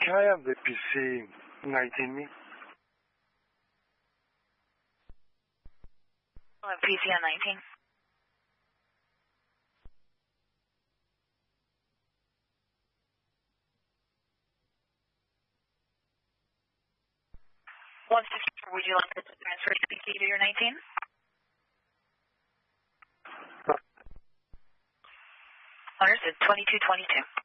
Can I have the PC 19 me? PC on 19. Would you like to transfer PC to your 19? Understood. 2222.